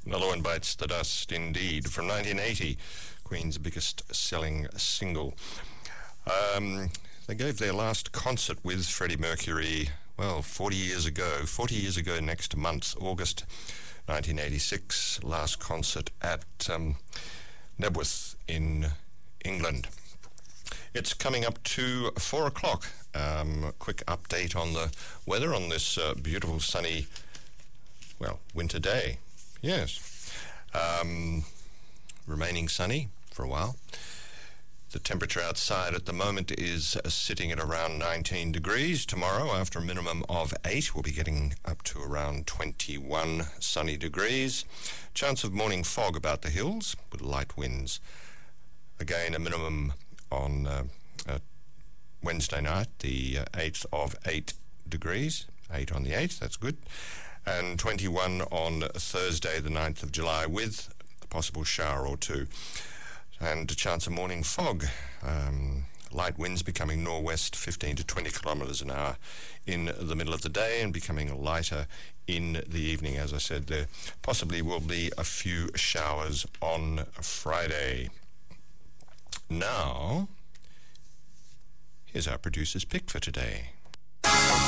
Another one bites the dust indeed. From 1980, Queen's biggest selling single. They gave their last concert with Freddie Mercury, 40 years ago. 40 years ago next month, August 1986. Last concert at Nebworth in England. It's coming up to 4 o'clock. Quick update on the weather on this beautiful sunny, winter day. Yes. Remaining sunny for a while. The temperature outside at the moment is sitting at around 19 degrees. Tomorrow, after a minimum of 8, we'll be getting up to around 21 sunny degrees. Chance of morning fog about the hills with light winds. Again, a minimum on Wednesday night, the 8th of 8 degrees. 8 on the 8th, that's good. And 21 on Thursday, the 9th of July, with a possible shower or two. And a chance of morning fog. Light winds becoming northwest 15 to 20 kilometres an hour in the middle of the day and becoming lighter in the evening. As I said, there possibly will be a few showers on Friday. Now, here's our producer's pick for today.